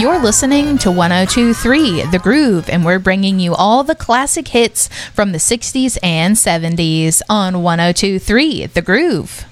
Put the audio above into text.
You're listening to 102.3 The Groove, and we're bringing you all the classic hits from the 60s and 70s on 102.3 The Groove.